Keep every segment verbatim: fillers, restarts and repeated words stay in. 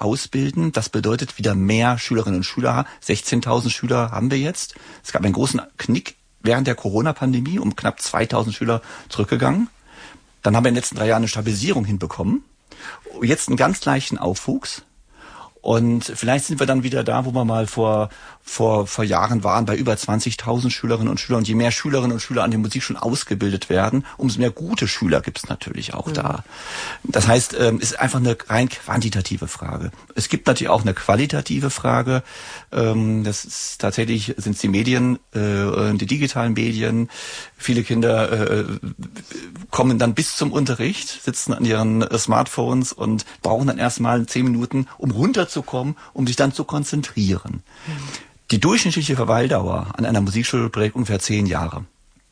ausbilden. Das bedeutet wieder mehr Schülerinnen und Schüler. sechzehntausend Schüler haben wir jetzt. Es gab einen großen Knick während der Corona-Pandemie, um knapp zweitausend Schüler zurückgegangen. Dann haben wir in den letzten drei Jahren eine Stabilisierung hinbekommen. Jetzt einen ganz leichten Aufwuchs. Und vielleicht sind wir dann wieder da, wo wir mal vor vor vor Jahren waren, bei über zwanzigtausend Schülerinnen und Schülern. Und je mehr Schülerinnen und Schüler an den Musikschulen ausgebildet werden, umso mehr gute Schüler gibt es natürlich auch mhm. da. Das heißt, es ist einfach eine rein quantitative Frage. Es gibt natürlich auch eine qualitative Frage. Das ist tatsächlich, sind es die Medien, die digitalen Medien. Viele Kinder kommen dann bis zum Unterricht, sitzen an ihren Smartphones und brauchen dann erstmal zehn Minuten, um runterzukommen, um sich dann zu konzentrieren. Mhm. Die durchschnittliche Verweildauer an einer Musikschule beträgt ungefähr zehn Jahre.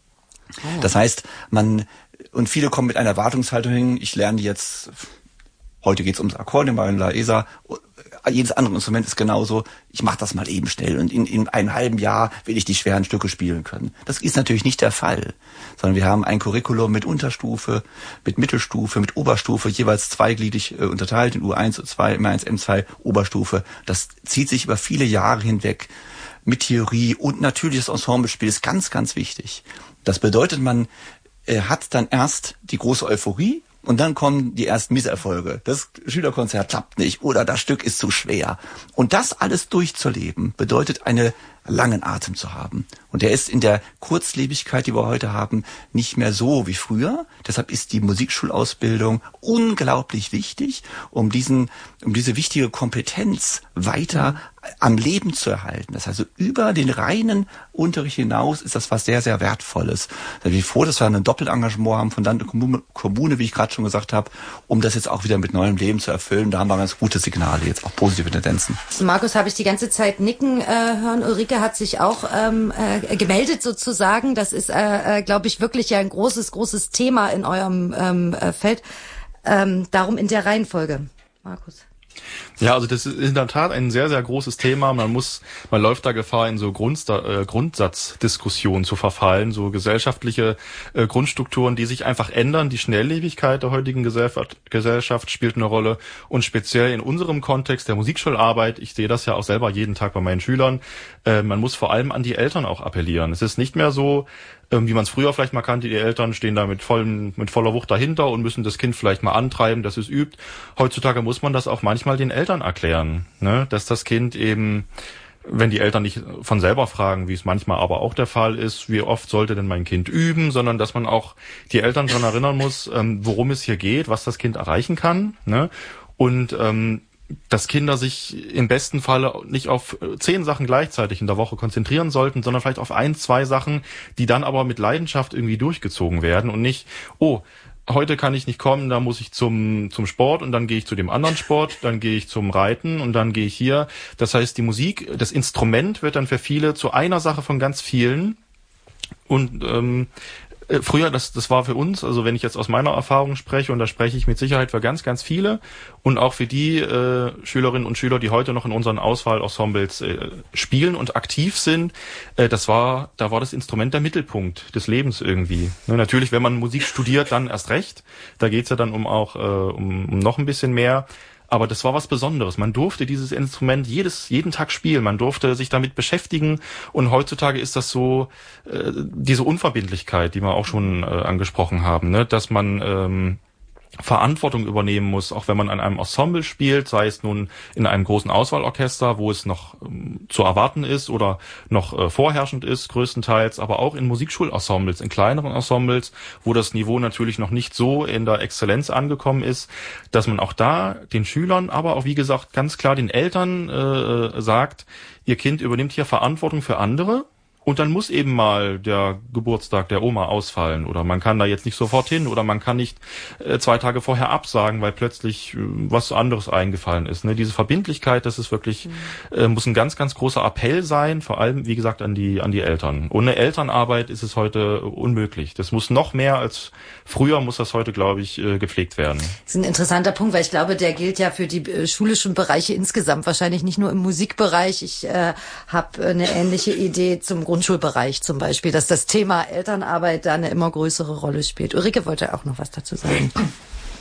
Oh. Das heißt, man, und viele kommen mit einer Erwartungshaltung hin, ich lerne jetzt, heute geht's ums Akkordeon bei La E S A, jedes andere Instrument ist genauso, ich mache das mal eben schnell und in, in einem halben Jahr will ich die schweren Stücke spielen können. Das ist natürlich nicht der Fall, sondern wir haben ein Curriculum mit Unterstufe, mit Mittelstufe, mit Oberstufe, jeweils zweigliedrig äh, unterteilt in U eins, U zwei, M eins, M zwei, Oberstufe. Das zieht sich über viele Jahre hinweg mit Theorie und natürlich das Ensemblespiel ist ganz, ganz wichtig. Das bedeutet, man äh, hat dann erst die große Euphorie, und dann kommen die ersten Misserfolge. Das Schülerkonzert klappt nicht oder das Stück ist zu schwer. Und das alles durchzuleben, bedeutet einen langen Atem zu haben. Und der ist in der Kurzlebigkeit, die wir heute haben, nicht mehr so wie früher. Deshalb ist die Musikschulausbildung unglaublich wichtig, um diesen, um diese wichtige Kompetenz weiter am Leben zu erhalten. Das heißt, also über den reinen Unterricht hinaus ist das was sehr, sehr Wertvolles. Ich bin froh, dass wir ein Doppelengagement haben von der Kommune, wie ich gerade schon gesagt habe, um das jetzt auch wieder mit neuem Leben zu erfüllen. Da haben wir ganz gute Signale, jetzt auch positive Tendenzen. Markus, habe ich die ganze Zeit nicken äh, hören. Ulrike hat sich auch ähm, äh, gemeldet sozusagen. Das ist, äh, äh, glaube ich, wirklich ja ein großes, großes Thema in eurem ähm, äh, Feld. Ähm, darum in der Reihenfolge. Markus. Ja, also das ist in der Tat ein sehr, sehr großes Thema. Man muss, man läuft da Gefahr, in so Grundsta- äh, Grundsatzdiskussionen zu verfallen, so gesellschaftliche äh, Grundstrukturen, die sich einfach ändern. Die Schnelllebigkeit der heutigen Gesellschaft, Gesellschaft spielt eine Rolle und speziell in unserem Kontext der Musikschularbeit, ich sehe das ja auch selber jeden Tag bei meinen Schülern, äh, man muss vor allem an die Eltern auch appellieren. Es ist nicht mehr so, wie man es früher vielleicht mal kannte, die Eltern stehen da mit vollem, mit voller Wucht dahinter und müssen das Kind vielleicht mal antreiben, dass es übt. Heutzutage muss man das auch manchmal den Eltern erklären, ne? Dass das Kind eben, wenn die Eltern nicht von selber fragen, wie es manchmal aber auch der Fall ist, wie oft sollte denn mein Kind üben, sondern dass man auch die Eltern daran erinnern muss, worum es hier geht, was das Kind erreichen kann, ne? Und ähm, dass Kinder sich im besten Falle nicht auf zehn Sachen gleichzeitig in der Woche konzentrieren sollten, sondern vielleicht auf ein, zwei Sachen, die dann aber mit Leidenschaft irgendwie durchgezogen werden und nicht, oh, heute kann ich nicht kommen, da muss ich zum zum Sport und dann gehe ich zu dem anderen Sport, dann gehe ich zum Reiten und dann gehe ich hier. Das heißt, die Musik, das Instrument wird dann für viele zu einer Sache von ganz vielen und ähm, Früher, das, das war für uns, also wenn ich jetzt aus meiner Erfahrung spreche, und da spreche ich mit Sicherheit für ganz, ganz viele und auch für die äh, Schülerinnen und Schüler, die heute noch in unseren Auswahlensembles äh, spielen und aktiv sind, äh, das war, da war das Instrument der Mittelpunkt des Lebens irgendwie. Ne, natürlich, wenn man Musik studiert, dann erst recht. Da geht's ja dann um auch äh, um, um noch ein bisschen mehr. Aber das war was Besonderes. Man durfte dieses Instrument jedes, jeden Tag spielen. Man durfte sich damit beschäftigen. Und heutzutage ist das so, äh, diese Unverbindlichkeit, die wir auch schon äh, angesprochen haben, ne? Dass man ähm, Verantwortung übernehmen muss, auch wenn man an einem Ensemble spielt, sei es nun in einem großen Auswahlorchester, wo es noch ähm, zu erwarten ist oder noch äh, vorherrschend ist, größtenteils, aber auch in Musikschulensembles, in kleineren Ensembles, wo das Niveau natürlich noch nicht so in der Exzellenz angekommen ist, dass man auch da den Schülern, aber auch wie gesagt ganz klar den Eltern äh, sagt, ihr Kind übernimmt hier Verantwortung für andere. Und dann muss eben mal der Geburtstag der Oma ausfallen oder man kann da jetzt nicht sofort hin oder man kann nicht äh, zwei Tage vorher absagen, weil plötzlich äh, was anderes eingefallen ist. Ne? Diese Verbindlichkeit, das ist wirklich, mhm. äh, muss ein ganz, ganz großer Appell sein, vor allem, wie gesagt, an die an die Eltern. Ohne Elternarbeit ist es heute unmöglich. Das muss noch mehr als früher, muss das heute, glaube ich, äh, gepflegt werden. Das ist ein interessanter Punkt, weil ich glaube, der gilt ja für die äh, schulischen Bereiche insgesamt, wahrscheinlich nicht nur im Musikbereich. Ich äh, habe eine ähnliche Idee zum Grundschulbereich zum Beispiel, dass das Thema Elternarbeit da eine immer größere Rolle spielt. Ulrike wollte auch noch was dazu sagen.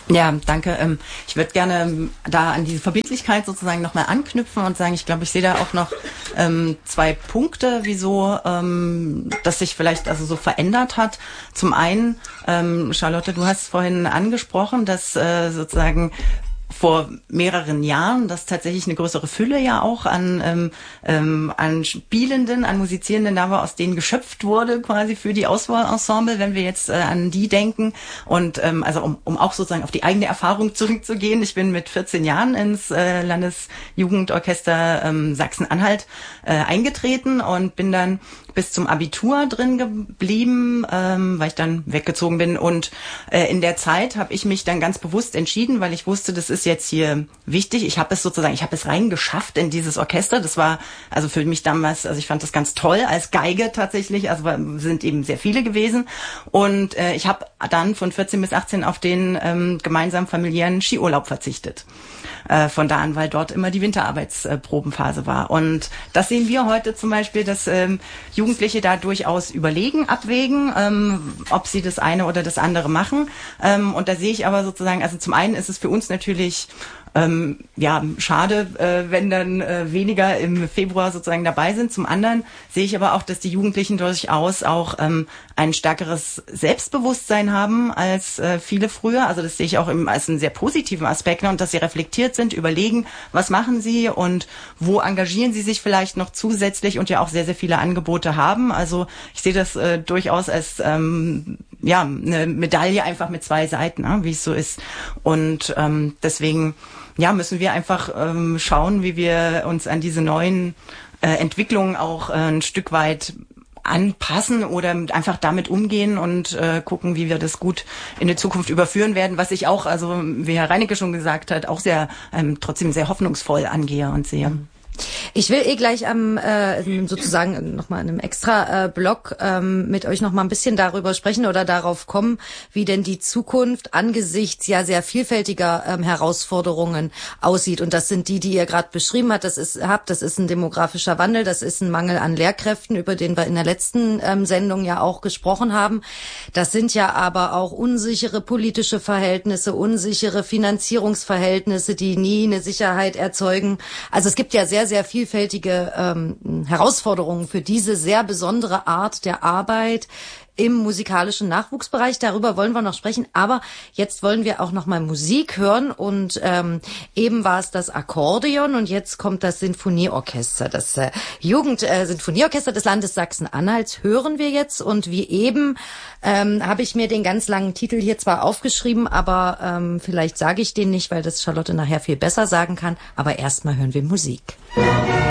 Ja, danke. Ich würde gerne da an diese Verbindlichkeit sozusagen nochmal anknüpfen und sagen, ich glaube, ich sehe da auch noch ähm, zwei Punkte, wieso ähm, das sich vielleicht also so verändert hat. Zum einen, ähm, Charlotte, du hast vorhin angesprochen, dass äh, sozusagen vor mehreren Jahren, dass tatsächlich eine größere Fülle ja auch an ähm, ähm, an Spielenden, an Musizierenden da war, aus denen geschöpft wurde quasi für die Auswahlensemble, wenn wir jetzt äh, an die denken. Und ähm, also um, um auch sozusagen auf die eigene Erfahrung zurückzugehen, ich bin mit vierzehn Jahren ins äh, Landesjugendorchester ähm, Sachsen-Anhalt äh, eingetreten und bin dann bis zum Abitur drin geblieben, ähm, weil ich dann weggezogen bin. Und äh, in der Zeit habe ich mich dann ganz bewusst entschieden, weil ich wusste, das ist jetzt hier wichtig. Ich habe es sozusagen, ich habe es reingeschafft in dieses Orchester. Das war also für mich damals, also ich fand das ganz toll als Geige tatsächlich. Also sind eben sehr viele gewesen. Und äh, ich habe dann von vierzehn bis achtzehn auf den ähm, gemeinsamen familiären Skiurlaub verzichtet. Äh, von da an, weil dort immer die Winterarbeitsprobenphase war. Und das sehen wir heute zum Beispiel, dass ähm, Jugendliche da durchaus überlegen, abwägen, ähm, ob sie das eine oder das andere machen. Ähm, und da sehe ich aber sozusagen, also zum einen ist es für uns natürlich Ähm, ja, schade, äh, wenn dann äh, weniger im Februar sozusagen dabei sind. Zum anderen sehe ich aber auch, dass die Jugendlichen durchaus auch ähm, ein stärkeres Selbstbewusstsein haben als äh, viele früher. Also das sehe ich auch im, als einen sehr positiven Aspekt, ne? Und dass sie reflektiert sind, überlegen, was machen sie und wo engagieren sie sich vielleicht noch zusätzlich und ja auch sehr, sehr viele Angebote haben. Also ich sehe das äh, durchaus als ähm, ja eine Medaille einfach mit zwei Seiten, ne? Wie es so ist. Und ähm, deswegen ja, müssen wir einfach ähm, schauen, wie wir uns an diese neuen äh, Entwicklungen auch äh, ein Stück weit anpassen oder einfach damit umgehen und äh, gucken, wie wir das gut in die Zukunft überführen werden, was ich auch, also wie Herr Reinecke schon gesagt hat, auch sehr ähm, trotzdem sehr hoffnungsvoll angehe und sehe. Ich will eh gleich am äh, sozusagen nochmal in einem extra äh, Blog ähm, mit euch nochmal ein bisschen darüber sprechen oder darauf kommen, wie denn die Zukunft angesichts ja sehr vielfältiger ähm, Herausforderungen aussieht. Und das sind die, die ihr gerade beschrieben habt. Das ist habt, das ist ein demografischer Wandel, das ist ein Mangel an Lehrkräften, über den wir in der letzten ähm, Sendung ja auch gesprochen haben. Das sind ja aber auch unsichere politische Verhältnisse, unsichere Finanzierungsverhältnisse, die nie eine Sicherheit erzeugen. Also es gibt ja sehr sehr vielfältige ähm, Herausforderungen für diese sehr besondere Art der Arbeit im musikalischen Nachwuchsbereich. Darüber wollen wir noch sprechen, aber jetzt wollen wir auch noch mal Musik hören und ähm, eben war es das Akkordeon und jetzt kommt das Sinfonieorchester, das äh, Jugend-Sinfonieorchester äh, des Landes Sachsen-Anhalts hören wir jetzt und wie eben ähm, habe ich mir den ganz langen Titel hier zwar aufgeschrieben, aber ähm, vielleicht sage ich den nicht, weil das Charlotte nachher viel besser sagen kann, aber erstmal hören wir Musik.